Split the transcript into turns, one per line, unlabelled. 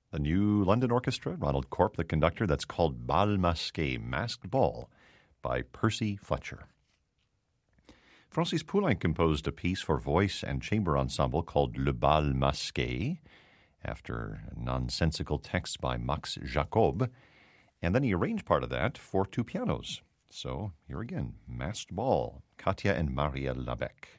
The New London Orchestra, Ronald Corp, the conductor, that's called Bal Masqué, Masked Ball, by Percy Fletcher. Francis Poulenc composed a piece for voice and chamber ensemble called Le Bal Masqué, after nonsensical texts by Max Jacob, and then he arranged part of that for two pianos. So here again, Masked Ball, Katja and Maria Labec.